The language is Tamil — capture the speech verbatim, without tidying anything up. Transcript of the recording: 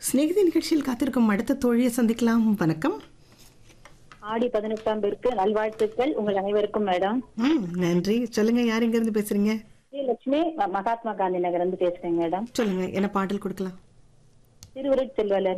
சிநேகிதி நிகழ்ச்சியில் காத்திருக்கும் அடுத்த தோழியை சந்திக்கலாம். வணக்கம். ஆடி பதினெட்டாம் பேருக்கு நல்வாழ்த்துக்கள் உங்கள் அனைவருக்கும் மேடம். ம் நன்றி. சொல்லுங்க, யார் எங்க இருந்து பேசுறீங்க? ஸ்ரீலட்சுமி, மகாத்மா காந்தி நகர் இருந்து பேசுறேன் மேடம். சொல்லுங்க, என்ன பாடல் கொடுக்கலாம்? திருவுருட் செல்வலர்